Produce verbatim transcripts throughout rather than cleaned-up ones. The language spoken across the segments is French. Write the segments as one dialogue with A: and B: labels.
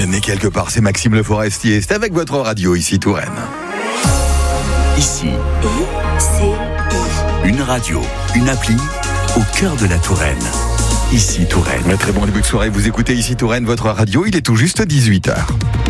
A: Né quelque part, c'est Maxime Le Forestier. C'est avec votre radio ici Touraine.
B: Ici,
C: I C I.
B: Une radio, une appli au cœur de la Touraine. Ici Touraine.
A: Un très bon début de soirée, vous écoutez ici Touraine, votre radio, il est tout juste dix-huit heures.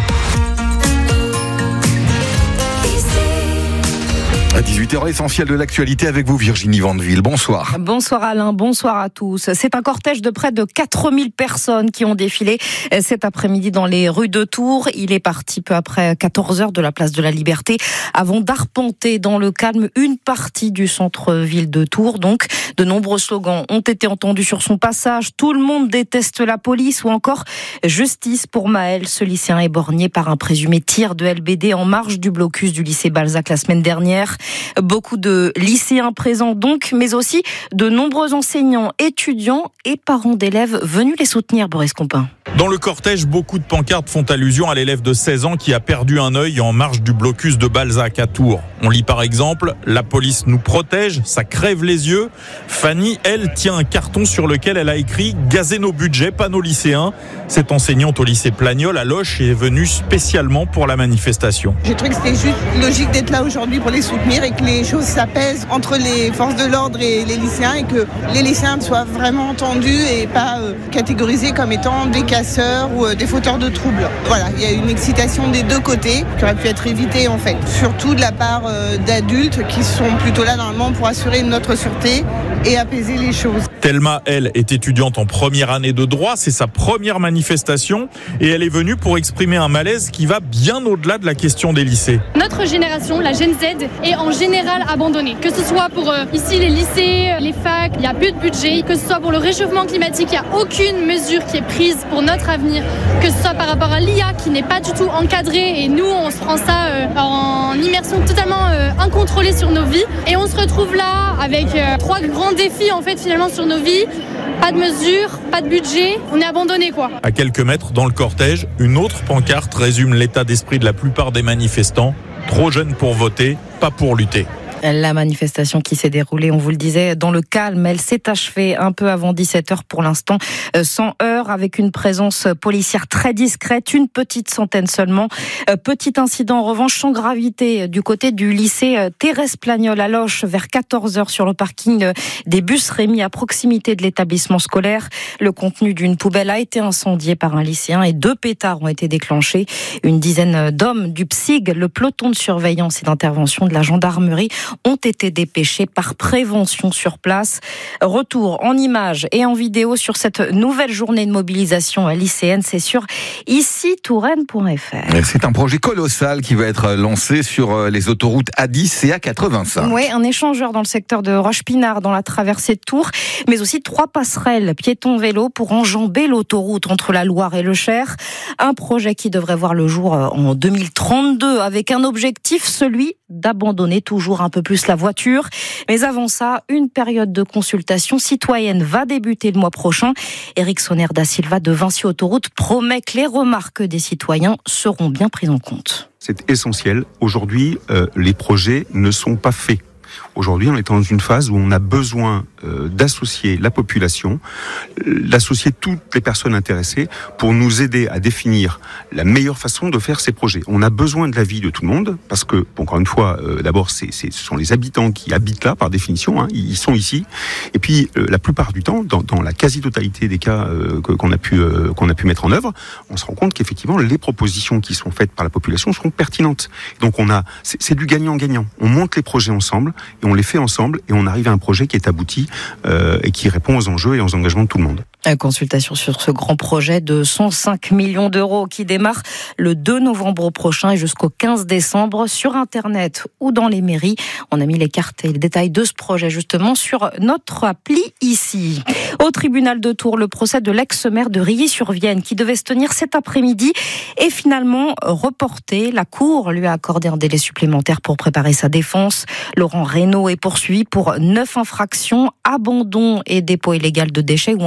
A: À dix-huit heures, l'essentiel de l'actualité avec vous, Virginie Vandeville. Bonsoir.
D: Bonsoir Alain, bonsoir à tous. C'est un cortège de près de quatre mille personnes qui ont défilé cet après-midi dans les rues de Tours. Il est parti peu après quatorze heures de la place de la Liberté avant d'arpenter dans le calme une partie du centre-ville de Tours. Donc, de nombreux slogans ont été entendus sur son passage. Tout le monde déteste la police ou encore justice pour Maël. Ce lycéen éborgné par un présumé tir de L B D en marge du blocus du lycée Balzac la semaine dernière. Beaucoup de lycéens présents donc, mais aussi de nombreux enseignants, étudiants et parents d'élèves venus les soutenir, Boris Compin.
E: Dans le cortège, beaucoup de pancartes font allusion à l'élève de seize ans qui a perdu un œil en marge du blocus de Balzac à Tours. On lit par exemple « La police nous protège, ça crève les yeux ». Fanny, elle, tient un carton sur lequel elle a écrit « Gazer nos budgets, pas nos lycéens ». Cette enseignante au lycée Plagnol à Loches est venue spécialement pour la manifestation.
F: J'ai trouvé que c'était juste logique d'être là aujourd'hui pour les soutenir et que les choses s'apaisent entre les forces de l'ordre et les lycéens et que les lycéens soient vraiment entendus et pas euh, catégorisés comme étant des casseurs ou euh, des fauteurs de troubles. Voilà, il y a une excitation des deux côtés qui aurait pu être évitée en fait, surtout de la part euh, d'adultes qui sont plutôt là normalement pour assurer notre sûreté et apaiser les choses.
E: Thelma, elle, est étudiante en première année de droit, c'est sa première manifestation et elle est venue pour exprimer un malaise qui va bien au-delà de la question des lycées.
G: Notre génération, la Gen Z, est en général abandonnée. Que ce soit pour euh, ici les lycées, les facs, il n'y a plus de budget. Que ce soit pour le réchauffement climatique, il n'y a aucune mesure qui est prise pour notre avenir. Que ce soit par rapport à l'I A qui n'est pas du tout encadrée et nous on se prend ça euh, en immersion totalement euh, incontrôlée sur nos vies. Et on se retrouve là avec euh, trois grands défis en fait finalement sur nos vies. Pas de mesures, pas de budget, on est abandonné quoi.
E: À quelques mètres dans le cortège, une autre pancarte résume l'état d'esprit de la plupart des manifestants. Trop jeunes pour voter, pas pour lutter.
D: La manifestation qui s'est déroulée, on vous le disait, dans le calme, elle s'est achevée un peu avant dix-sept heures pour l'instant, sans heurts, avec une présence policière très discrète, une petite centaine seulement. Petit incident en revanche sans gravité du côté du lycée Thérèse Plagnol à Loches vers quatorze heures sur le parking des bus Rémy à proximité de l'établissement scolaire. Le contenu d'une poubelle a été incendié par un lycéen et deux pétards ont été déclenchés. Une dizaine d'hommes du P S I G, le peloton de surveillance et d'intervention de la gendarmerie, ont été dépêchés par prévention sur place. Retour en images et en vidéo sur cette nouvelle journée de mobilisation lycéenne, c'est sur ici touraine point f r.
A: C'est un projet colossal qui va être lancé sur les autoroutes A dix et A quatre-vingt-cinq.
D: Oui, un échangeur dans le secteur de Roche-Pinard, dans la traversée de Tours, mais aussi trois passerelles piétons-vélos pour enjamber l'autoroute entre la Loire et le Cher. Un projet qui devrait voir le jour en deux mille trente-deux avec un objectif, celui d'abandonner toujours un peu plus la voiture. Mais avant ça, une période de consultation citoyenne va débuter le mois prochain. Éric Sonner da Silva de Vinci Autoroute promet que les remarques des citoyens seront bien prises en compte.
H: C'est essentiel. Aujourd'hui, euh, les projets ne sont pas faits. Aujourd'hui, on est dans une phase où on a besoin euh, d'associer la population, euh, d'associer toutes les personnes intéressées pour nous aider à définir la meilleure façon de faire ces projets. On a besoin de l'avis de tout le monde parce que, bon, encore une fois, euh, d'abord, c'est, c'est, ce sont les habitants qui habitent là par définition, hein, ils sont ici. Et puis, euh, la plupart du temps, dans, dans la quasi-totalité des cas euh, qu'on a pu euh, qu'on a pu mettre en œuvre, on se rend compte qu'effectivement, les propositions qui sont faites par la population seront pertinentes. Donc, on a, c'est, c'est du gagnant-gagnant. On monte les projets ensemble. Et on les fait ensemble et on arrive à un projet qui est abouti euh, et qui répond aux enjeux et aux engagements de tout le monde.
D: Consultation sur ce grand projet de cent cinq millions d'euros qui démarre le deux novembre prochain et jusqu'au quinze décembre sur Internet ou dans les mairies. On a mis les cartes et les détails de ce projet justement sur notre appli ici. Au tribunal de Tours, le procès de l'ex-maire de Rilly-sur-Vienne qui devait se tenir cet après-midi est finalement reporté. La Cour lui a accordé un délai supplémentaire pour préparer sa défense. Laurent Reynaud est poursuivi pour neuf infractions, abandon et dépôt illégal de déchets ou encore exploitation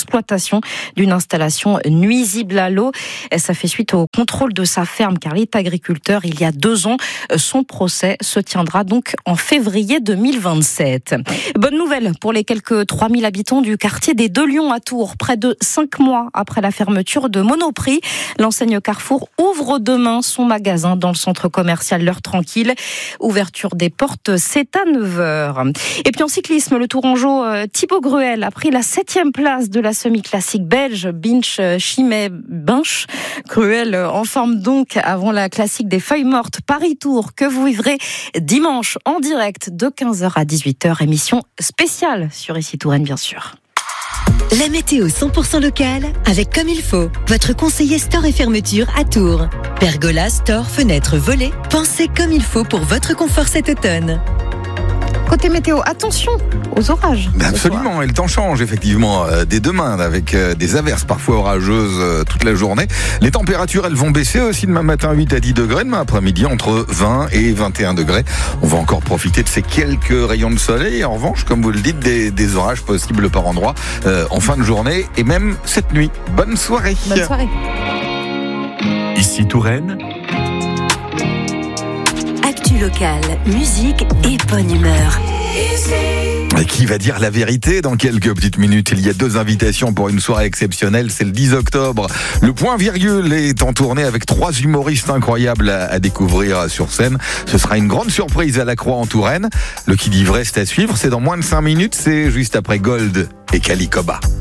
D: l'exploitation d'une installation nuisible à l'eau. Ça fait suite au contrôle de sa ferme car il est agriculteur il y a deux ans. Son procès se tiendra donc en février deux mille vingt-sept. Bonne nouvelle pour les quelques trois mille habitants du quartier des Deux Lions à Tours. Près de cinq mois après la fermeture de Monoprix, l'enseigne Carrefour ouvre demain son magasin dans le centre commercial L'Heure Tranquille. Ouverture des portes, c'est à neuf heures. Et puis en cyclisme, le Tourangeau Thibaut Gruel a pris la septième place de la semi-classique belge Binche Chimay Binche. Gruel en forme donc avant la classique des feuilles mortes Paris-Tours que vous vivrez dimanche en direct de quinze heures à dix-huit heures. Émission spéciale sur Ici Touraine bien sûr.
C: La météo cent pour cent locale avec Comme il faut. Votre conseiller store et fermeture à Tours. Pergola, store, fenêtres, volets. Pensez comme il faut pour votre confort cet automne.
D: Côté météo, attention aux orages.
A: Ben absolument, et le temps change effectivement euh, dès demain avec euh, des averses parfois orageuses euh, toute la journée. Les températures elles vont baisser aussi demain matin huit à dix degrés, demain après-midi entre vingt et vingt et un degrés. On va encore profiter de ces quelques rayons de soleil. En revanche, comme vous le dites, des, des orages possibles par endroits euh, en fin de journée et même cette nuit. Bonne soirée.
D: Bonne soirée.
B: Ici Touraine.
C: Actu locale, musique et bonne humeur.
A: Et qui va dire la vérité dans quelques petites minutes? Il y a deux invitations pour une soirée exceptionnelle. C'est le dix octobre. Le point virgule est en tournée avec trois humoristes incroyables à, à découvrir sur scène. Ce sera une grande surprise à la Croix en Touraine. Le qui dit vrai, c'est à suivre. C'est dans moins de cinq minutes. C'est juste après Gold et Kalikoba.